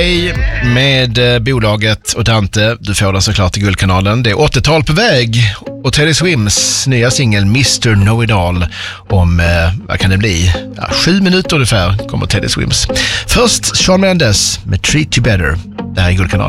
Med bolaget och Dante. Du får den såklart i Guldkanalen. Det är 80-tal på väg och Teddy Swims nya singel Mr. Know-It-All om, vad kan det bli? 7 minuter ungefär kommer Teddy Swims. Först Shawn Mendes med Treat You Better. Det här är Guldkanalen.